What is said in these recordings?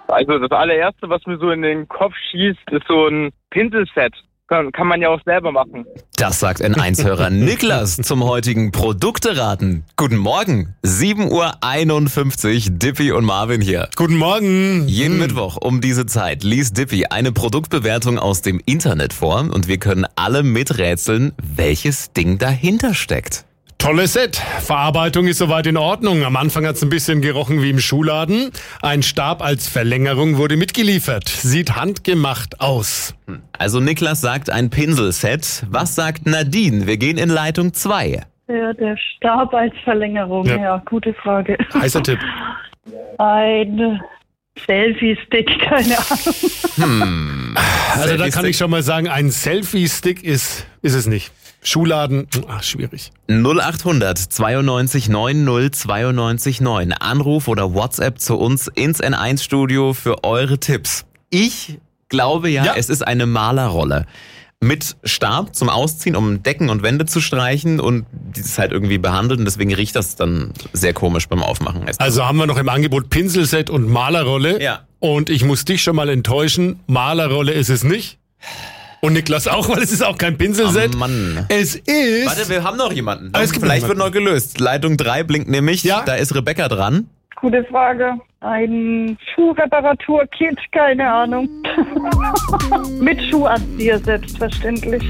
Also das allererste, was mir so in den Kopf schießt, ist so ein Pinselset. Kann man ja auch selber machen. Das sagt N1-Hörer Niklas zum heutigen Produkteraten. Guten Morgen, 7:51 Uhr, Dippy und Marvin hier. Guten Morgen. Jeden Mittwoch um diese Zeit liest Dippy eine Produktbewertung aus dem Internet vor und wir können alle miträtseln, welches Ding dahinter steckt. Tolles Set. Verarbeitung ist soweit in Ordnung. Am Anfang hat's ein bisschen gerochen wie im Schuhladen. Ein Stab als Verlängerung wurde mitgeliefert. Sieht handgemacht aus. Also Niklas sagt ein Pinselset. Was sagt Nadine? Wir gehen in Leitung 2. Ja, der Stab als Verlängerung. Ja, gute Frage. Heißer Tipp. Ein Selfie-Stick, keine Ahnung. Also da kann ich schon mal sagen, ein Selfie-Stick ist es nicht. Schuhladen, schwierig. 0800 92 90 92 9. Anruf oder WhatsApp zu uns ins N1-Studio für eure Tipps. Ich glaube ja, es ist eine Malerrolle. Mit Stab zum Ausziehen, um Decken und Wände zu streichen und die ist halt irgendwie behandelt und deswegen riecht das dann sehr komisch beim Aufmachen. Also haben wir noch im Angebot Pinselset und Malerrolle. Ja. Und ich muss dich schon mal enttäuschen, Malerrolle ist es nicht. Und Niklas auch, weil es ist auch kein Pinselset. Oh Mann. Es ist... Warte, wir haben noch jemanden. Vielleicht wird noch gelöst. Leitung 3 blinkt nämlich. Ja. Da ist Rebecca dran. Gute Frage. Ein Schuhreparatur-Kit, keine Ahnung. Mit Schuhanzieher, selbstverständlich.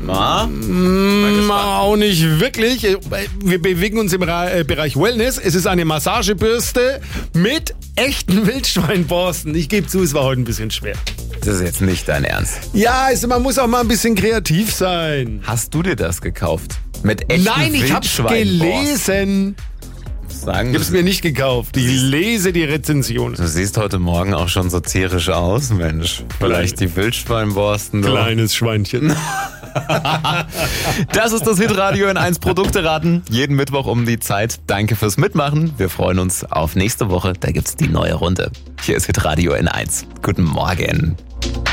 Auch nicht wirklich. Wir bewegen uns im Bereich Wellness. Es ist eine Massagebürste mit echten Wildschweinborsten. Ich gebe zu, es war heute ein bisschen schwer. Das ist jetzt nicht dein Ernst. Ja, man muss auch mal ein bisschen kreativ sein. Hast du dir das gekauft? Mit echten Nein, ich hab's gelesen. Sagen, ich hab's mir nicht gekauft. Ich lese die Rezension. Du siehst heute Morgen auch schon so tierisch aus, Mensch. Vielleicht die Wildschweinborsten. Kleines Schweinchen. Das ist das Hitradio N1 Produkteraten. Jeden Mittwoch um die Zeit. Danke fürs Mitmachen. Wir freuen uns auf nächste Woche. Da gibt's die neue Runde. Hier ist Hitradio N1. Guten Morgen.